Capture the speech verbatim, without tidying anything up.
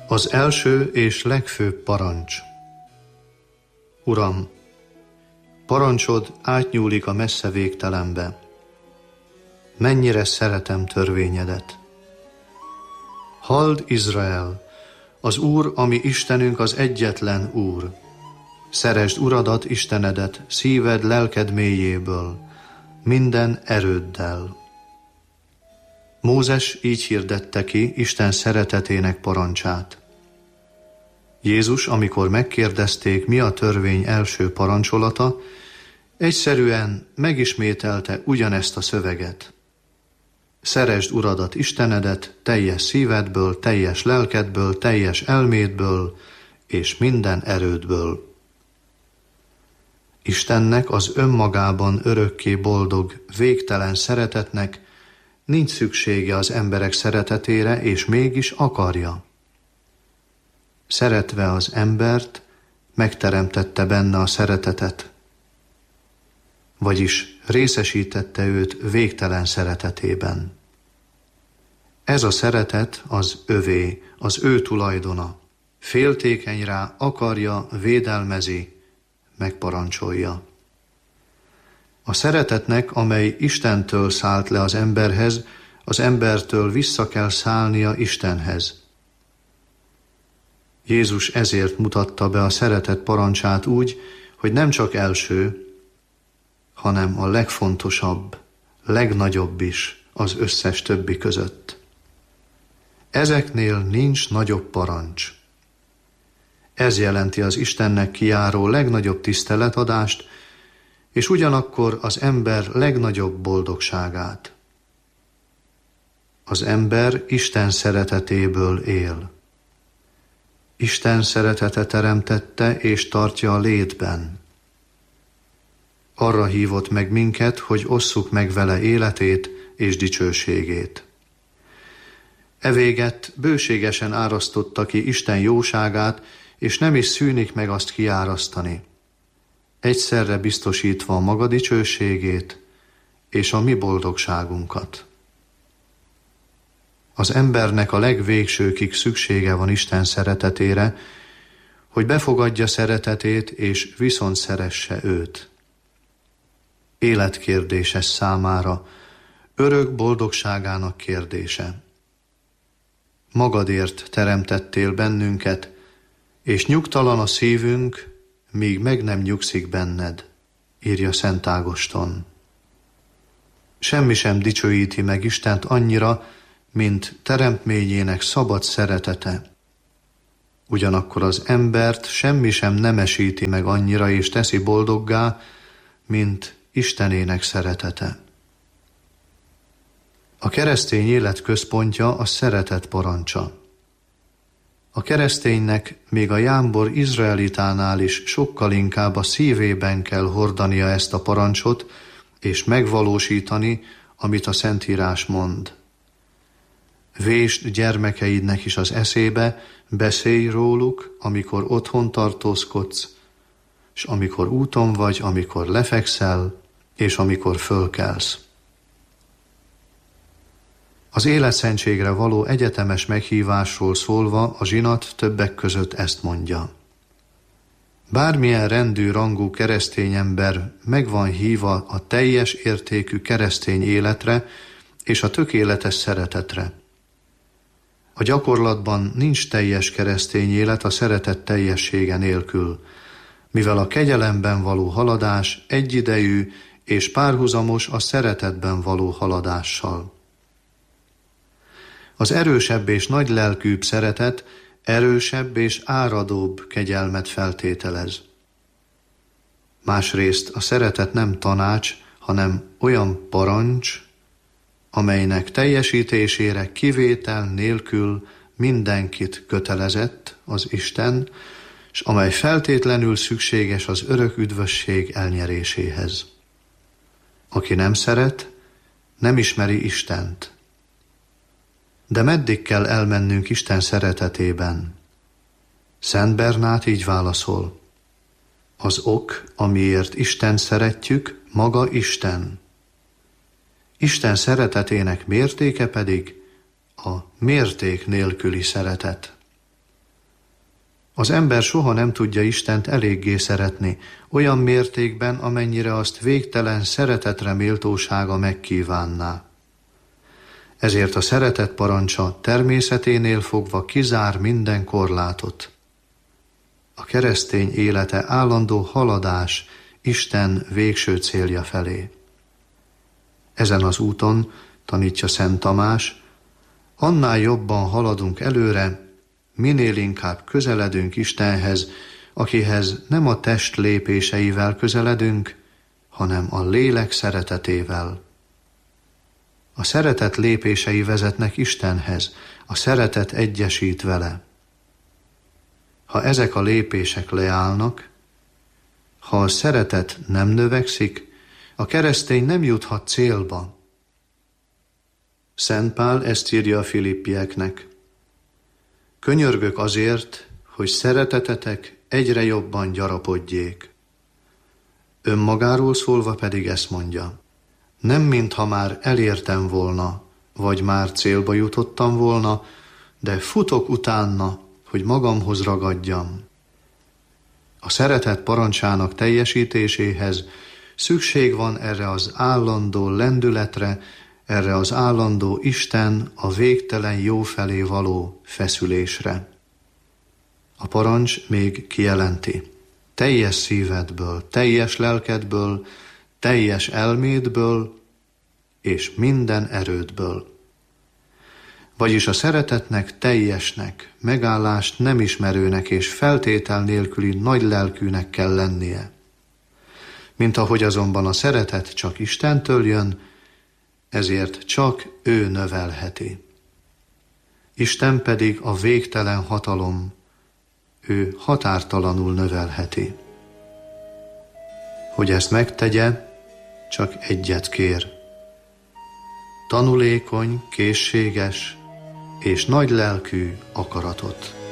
Az első és legfőbb parancs. Uram, parancsod átnyúlik a messze végtelenbe. Mennyire szeretem törvényedet. Halld, Izrael, az Úr, ami Istenünk, az egyetlen Úr. Szeresd Uradat, Istenedet, szíved, lelked mélyéből, minden erőddel. Mózes így hirdette ki Isten szeretetének parancsát. Jézus, amikor megkérdezték, mi a törvény első parancsolata, egyszerűen megismételte ugyanezt a szöveget. Szeresd Uradat, Istenedet teljes szívedből, teljes lelkedből, teljes elmédből és minden erődből. Istennek, az önmagában örökké boldog, végtelen szeretetnek nincs szüksége az emberek szeretetére, és mégis akarja. Szeretve az embert, megteremtette benne a szeretetet, vagyis részesítette őt végtelen szeretetében. Ez a szeretet az övé, az ő tulajdona. Féltékeny rá, akarja, védelmezi, megparancsolja. A szeretetnek, amely Istentől szállt le az emberhez, az embertől vissza kell szállnia Istenhez. Jézus ezért mutatta be a szeretet parancsát úgy, hogy nem csak első, hanem a legfontosabb, legnagyobb is az összes többi között. Ezeknél nincs nagyobb parancs. Ez jelenti az Istennek kijáró legnagyobb tiszteletadást, és ugyanakkor az ember legnagyobb boldogságát. Az ember Isten szeretetéből él. Isten szeretete teremtette és tartja a létben. Arra hívott meg minket, hogy osszuk meg vele életét és dicsőségét. Evéget bőségesen árasztotta ki Isten jóságát, és nem is szűnik meg azt kiárasztani, egyszerre biztosítva a maga dicsőségét és a mi boldogságunkat. Az embernek a legvégsőkig szüksége van Isten szeretetére, hogy befogadja szeretetét és viszont szeresse őt. Életkérdése számára, örök boldogságának kérdése. Magadért teremtettél bennünket, és nyugtalan a szívünk, míg meg nem nyugszik benned, írja Szent Ágoston. Semmi sem dicsőíti meg Istent annyira, mint teremtményének szabad szeretete. Ugyanakkor az embert semmi sem nemesíti meg annyira és teszi boldoggá, mint Istenének szeretete. A keresztény élet központja a szeretet parancsa. A kereszténynek még a jámbor izraelitánál is sokkal inkább a szívében kell hordania ezt a parancsot, és megvalósítani, amit a Szentírás mond. Vésd gyermekeidnek is az eszébe, beszélj róluk, amikor otthon tartózkodsz, és amikor úton vagy, amikor lefekszel, és amikor fölkelsz. Az életszentségre való egyetemes meghívásról szólva a zsinat többek között ezt mondja. Bármilyen rendű, rangú keresztény ember meg van hívva a teljes értékű keresztény életre és a tökéletes szeretetre. A gyakorlatban nincs teljes keresztény élet a szeretet teljessége nélkül, mivel a kegyelemben való haladás egyidejű és párhuzamos a szeretetben való haladással. Az erősebb és nagylelkűbb szeretet erősebb és áradóbb kegyelmet feltételez. Másrészt a szeretet nem tanács, hanem olyan parancs, amelynek teljesítésére kivétel nélkül mindenkit kötelezett az Isten, és amely feltétlenül szükséges az örök üdvösség elnyeréséhez. Aki nem szeret, nem ismeri Istent. De meddig kell elmennünk Isten szeretetében? Szent Bernát így válaszol. Az ok, amiért Isten szeretjük, maga Isten. Isten szeretetének mértéke pedig a mérték nélküli szeretet. Az ember soha nem tudja Istent eléggé szeretni, olyan mértékben, amennyire azt végtelen szeretetre méltósága megkívánná. Ezért a szeretet parancsa természeténél fogva kizár minden korlátot. A keresztény élete állandó haladás Isten végső célja felé. Ezen az úton, tanítja Szent Tamás, annál jobban haladunk előre, minél inkább közeledünk Istenhez, akihez nem a test lépéseivel közeledünk, hanem a lélek szeretetével. A szeretet lépései vezetnek Istenhez, a szeretet egyesít vele. Ha ezek a lépések leállnak, ha a szeretet nem növekszik, a keresztény nem juthat célba. Szent Pál ezt írja a filippieknek. Könyörgök azért, hogy szeretetetek egyre jobban gyarapodjék. Önmagáról szólva pedig ezt mondja. Nem mintha már elértem volna, vagy már célba jutottam volna, de futok utána, hogy magamhoz ragadjam. A szeretet parancsának teljesítéséhez szükség van erre az állandó lendületre, erre az állandó Isten a végtelen jó felé való feszülésre. A parancs még kijelenti. Teljes szívedből, teljes lelkedből, teljes elmédből és minden erődből. Vagyis a szeretetnek teljesnek, megállást nem ismerőnek és feltétel nélküli nagy lelkűnek kell lennie. Mint ahogy azonban a szeretet csak Istentől jön, ezért csak ő növelheti. Isten pedig a végtelen hatalom, ő határtalanul növelheti. Hogy ezt megtegye, csak egyet kér. Tanulékony, készséges és nagy lelkű akaratot.